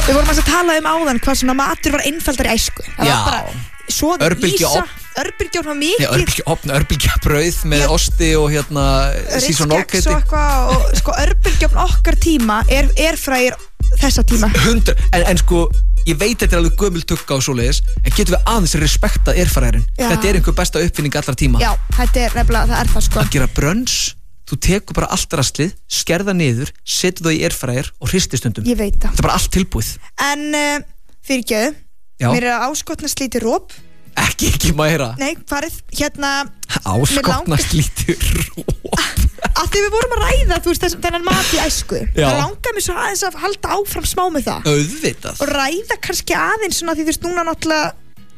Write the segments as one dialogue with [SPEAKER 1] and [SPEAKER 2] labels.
[SPEAKER 1] Við vorum að tala áðan hvað svona matur var einfaldari í æsku. Það var bara soðin ísa, örbylgjuofn var mikið.
[SPEAKER 2] Örbylgjabrauð með osti og sísonálkeiti.
[SPEAKER 1] Riskeks og eitthvað og sko örbylgjuofn okkar tíma airfryer þessa tíma.
[SPEAKER 2] 100, en sko ég veit þetta alveg gömul tugga og svoleiðis, en getum við aðeins respektað airfryerinn. Þetta einhver besta uppfinning allra tíma.
[SPEAKER 1] Já, þetta nefnilega, það það sko.
[SPEAKER 2] Að gera brunch, þú tekur bara allt raslið, skerða niður, setur það í airfryer og hristir stundum.
[SPEAKER 1] Ég veit það.
[SPEAKER 2] Þetta bara allt tilbúið.
[SPEAKER 1] En fyrirgefðu, mér áskotnast lítið róp.
[SPEAKER 2] Ekki meira.
[SPEAKER 1] Nei, farið,
[SPEAKER 2] áskotnast lítið róp.
[SPEAKER 1] Að því við vorum að ræða, þú veist, þennan mat í æsku. Það langar mér svo aðeins að halda áfram smá með það.
[SPEAKER 2] Auðvitað.
[SPEAKER 1] Og ræða kannski aðeins svona því þú veist núna náttúrulega.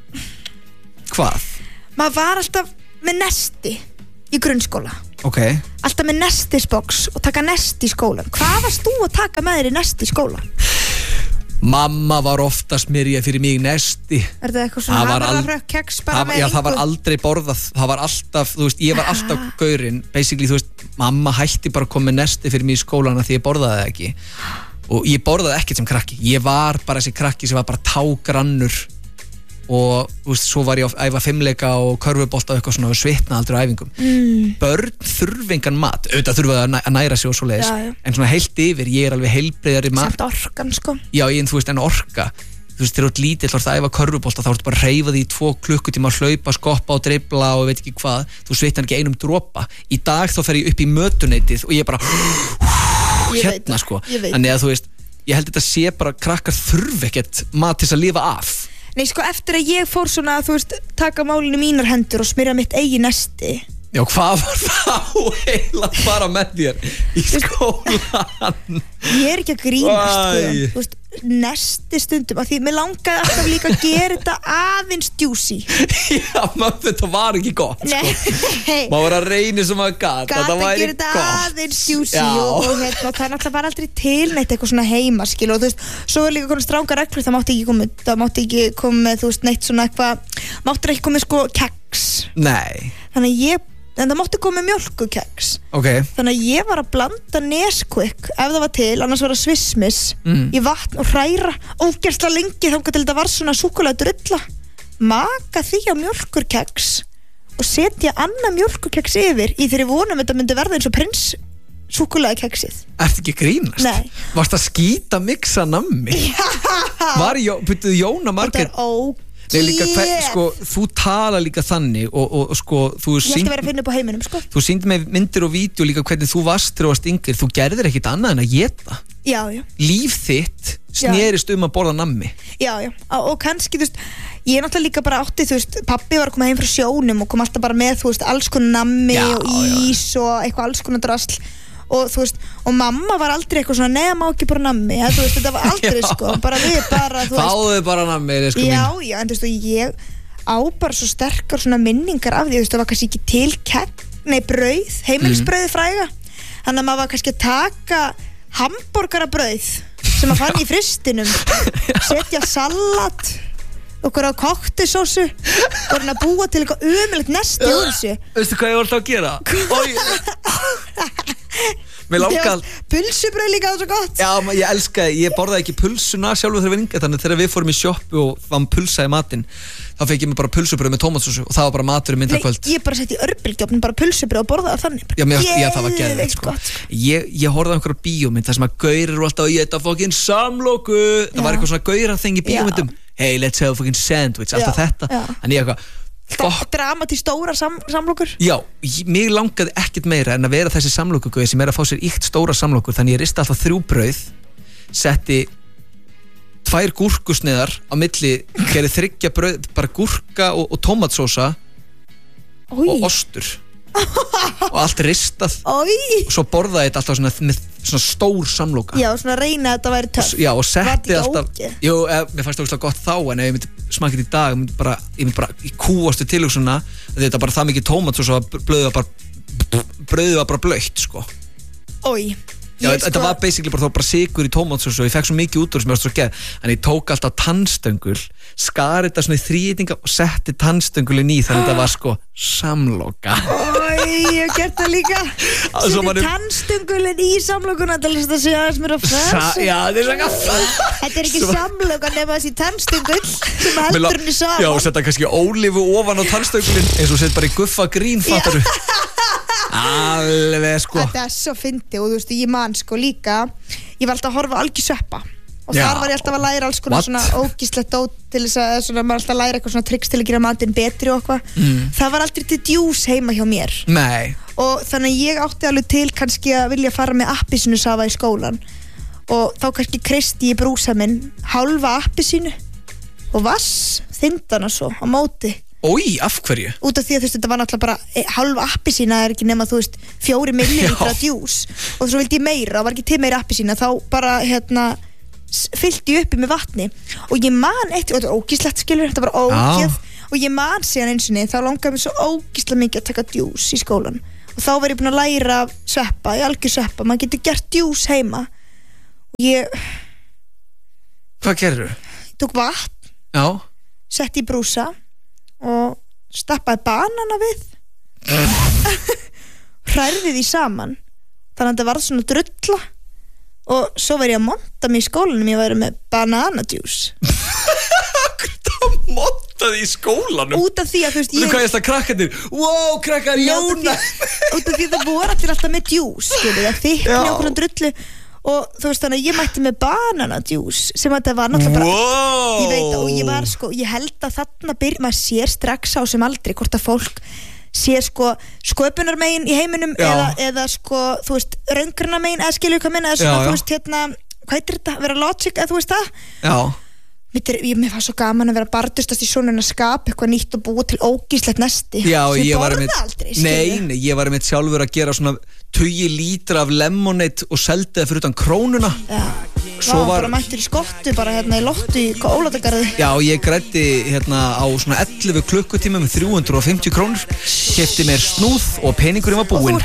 [SPEAKER 2] Hvað?
[SPEAKER 1] Maður var alltaf með nesti í grunnskóla.
[SPEAKER 2] Ok.
[SPEAKER 1] Alltaf með nestisbox og taka nesti í skólan. Hvað varst þú að taka með þér í nesti í skólan?
[SPEAKER 2] Mamma var ofta að smyrja fyrir mig nesti.
[SPEAKER 1] Það eitthvað svona hafrafrökk, keks bara með
[SPEAKER 2] það var aldrei borðað. Það var alltaf, þú veist, ég var alltaf gaurinn. Basically, þú veist, mamma hætti bara að koma með nesti fyrir mig í skólana því ég borðaði það ekki. Og ég borðaði ekkert sem krakki. Ég var bara þessi krakki sem var bara tágrannur. Og þú veist, svo var ég að æfa fimleika og körfubolta og eitthvað svona og svitna aldrei á æfingum. Börn þurfa engan mat, auðvitað þurfa að næra sig og svoleiðis, en svona heilt yfir, ég er alveg heilbrigðari mat.
[SPEAKER 1] Samt orkan sko.
[SPEAKER 2] Já, þú veist, en orka, þú veist, þegar þú ert lítill og ert að æfa körfubolta, þá ertu bara að hreyfa því í 2 klukkutíma, hlaupa, skoppa og dreifla og veit ekki hvað, þú svitnar ekki einum dropa. Í dag þá fer ég upp í mötuneytið og ég bara sko. Þannig að þú veist, ég held þetta sé bara krakkar þurfa ekkert mat til að lifa af.
[SPEAKER 1] Nei, sko, eftir að ég fór svona, þú veist, taka málinu mínar hendur og smyrja mitt eigin nesti.
[SPEAKER 2] Já, hvað var þá heila bara með þér í skólan?
[SPEAKER 1] Ég er ekki að grínast, sko. Þú veist, nesti stundum, af því mér langaði alltaf líka að gera þetta aðeins juicy.
[SPEAKER 2] Já, þetta var ekki gott, sko. Maður var að reyna sem að gata, þetta væri gott. Gata að gera þetta
[SPEAKER 1] aðeins juicy og það er náttúrulega bara aldrei tilneitt eitthvað svona heima, skil, og þú veist, svo er líka konar stránga reglur, það mátti ekki koma með, þú veist, neitt svona eitthvað, máttur ekki koma með, sko, keks.
[SPEAKER 2] Nei.
[SPEAKER 1] Þannig að en það mátti koma með mjólkukeks. Þannig að ég var að blanda Nesquik ef það var til, annars var það Swissmiss í vatn og hræra ógeðslega lengi þangað til þetta var svona súkkulaðidrulla, maka því á mjólkurkeks og setja annað mjólkurkeks yfir í þeirri vonum þetta myndi verða eins og prins súkkulaðikeksið.
[SPEAKER 2] Ertu ekki grínast?
[SPEAKER 1] Nei.
[SPEAKER 2] Varst að skýta mixa nammi? Já. Byrjuðu Jóna Margrét?
[SPEAKER 1] Þetta er
[SPEAKER 2] Nei, líka, sko, þú tala líka þannig og sko, þú
[SPEAKER 1] ég ætti að vera að finna upp á heiminum, sko. Þú
[SPEAKER 2] sýndi með myndir og vídeo líka hvernig þú varst þegar þú varst yngri, þú gerðir ekkit annað en að éta.
[SPEAKER 1] Já.
[SPEAKER 2] Líf þitt snerist að borða nammi.
[SPEAKER 1] Já, og kannski, þú veist, ég náttúrulega líka bara átti, þú veist, pappi var að koma heim frá sjónum og kom alltaf bara með, þú veist, alls konar nammi og ís og eitthvað alls konar drasl. Og þú veist, og mamma var aldrei eitthvað svona, nei, má ekki bara nammi, þú veist, þetta var aldrei sko, bara við bara, þú veist.
[SPEAKER 2] Fáðu bara nammi, sko mín.
[SPEAKER 1] Já, en þú veist, og ég á bara svo sterkar svona minningar af því, þú veist, það var kannski ekki til brauð, heimilisbrauð fræga, þannig að maður var kannski að taka hamborgarabrauð sem að fann í frystinum, setja salat, okkur á koktisósu og reyna að búa til eitthvað ömulegt nesti úr þessu.
[SPEAKER 2] Veistu hvað ég var alltaf að gera? Mér langaði
[SPEAKER 1] pulsubrauð líka, það var svo gott.
[SPEAKER 2] Já, ég elskaði, ég borðaði ekki pulsuna sjálfur þegar við yngri, þannig þegar við fórum í sjoppu og það var pulsa í matinn, þá fekk ég mér bara pulsubrauð með tómatsósu og það var bara maturinn myndakvöld.
[SPEAKER 1] Ég bara setti í örbylgjuofn bara pulsubrauð og borðaði þannig.
[SPEAKER 2] Já, það var geðveikt, sko. Ég horfði á einhverja bíómynd þar sem að gaurar eru alltaf í þetta fucking samloku. Það var eitthvað svona gauraþeng í bíómyndum. Hey, let's have a fucking sandwich, alltaf þetta. En ég eitthvað
[SPEAKER 1] dramatísk stóra samlokur.
[SPEAKER 2] Já, mig langaði ekkert meira en að vera þessi samlokugauð sem er að fá sér íkt stóra samlokur, þannig ég risti alltaf 3 brauð, setti 2 gúrkusneiðar á milli, gerði 3 brauð, bara gúrka og tómatsósa og ostur og allt ristað og svo borðaði þetta alltaf svona, með svona stór samloka.
[SPEAKER 1] Já, svona reyna að þetta væri töff.
[SPEAKER 2] Já, og setti alltaf jú, mér fannst það ógeðslega gott þá, en ef ég myndi smakka þetta í dag, ég myndi bara í kúastu tilhugsunna, þetta bara það mikið tómatsósa, brauðið var bara blautt, sko. Já, þetta var basically bara sykur í tómatsósu og ég fekk svo mikið út úr sem ég var svo geð en ég tók alltaf tannstöngul skar þetta svona í þríðinga og setti tannstöngulinn í þannig að þetta var sko samloka.
[SPEAKER 1] Ég hef gert það líka. Setti tannstöngulinn í samlokuna til þess að segja aðeins mér að fæs.
[SPEAKER 2] Já,
[SPEAKER 1] þetta ekki samloka nema þessi tannstöngul sem heldur henni saman.
[SPEAKER 2] Já, og setja kannski ólífu ofan á tannstöngulinn eins og sett bara í guffa grín, fattaru. Alveg sko.
[SPEAKER 1] Þetta svo fyndi og þú veist, ég man sko líka ég var alltaf að horfa á Algjör sveppa og þar var ég alltaf að læra alls konar svona ógíslegt dót til þess að svona, maður alltaf að læra eitthvað svona tricks til að gera matinn betri og eitthvað það var aldrei til djús heima hjá mér.
[SPEAKER 2] Nei.
[SPEAKER 1] Og þannig að ég átti alveg til kannski að vilja fara með appelsínusafa í skólan og þá kannski kreisti ég brúsa minn hálfa appelsínu og vass þindana svo á móti.
[SPEAKER 2] Ói, af hverju?
[SPEAKER 1] Út af því að þú veist, þetta var náttúrulega bara hálfa appelsína er ekki nema, þú veist, 4 millilítra djús og svo vildi ég meira, var ekki til meira appelsína þá bara, fyllti ég uppi með vatni og ég man eitt, og þetta var ógíslegt skilur, þetta var ógeð og ég man síðan einsinni, þá langaði mér svo ógíslega mikið að taka djús í skólan og þá var ég búin að læra sveppa, í Algjör sveppa, maður getur gert djús heima og ég
[SPEAKER 2] Hvað gerðu?
[SPEAKER 1] Ég tók vatn, setti í brúsa og stappaði banana við hrærði því saman þannig að þetta varð svona drulla og svo var ég að monta mig í skólanum ég væri með bananadjús.
[SPEAKER 2] Hvað montaði í skólanum?
[SPEAKER 1] Út af því að þú veist
[SPEAKER 2] hvað er það krakkarnir? Wow, krakkar, Jóna
[SPEAKER 1] út af því það voru allir alltaf með djús það þykni okkur drullu og þú veist þannig að ég mætti með bananadjús sem þetta var náttúrulega bara ég veit og ég var sko ég held að þarna maður sér strax á sem aldrei hvort að fólk sé sko sköpunarmegin í heiminum eða sko þú veist röngurnarmegin eða skilur hvað minna eða svona þú veist hvað heitir þetta vera logic eða þú veist það mér var svo gaman að vera bardustast í svona skap eitthvað nýtt og búið til ógíslegt nesti
[SPEAKER 2] sem
[SPEAKER 1] ég borði aldrei
[SPEAKER 2] nei, ég var einmitt sjálfur að gera svona 20 lítra af lemonade og seldi það fyrir utan krónuna
[SPEAKER 1] svo var bara mættur í skottu bara í lottu í Ólafsgarði
[SPEAKER 2] ég græddi á svona 11 klukkutíma með 350 krónur keypti mér snúð og peningurinn var búinn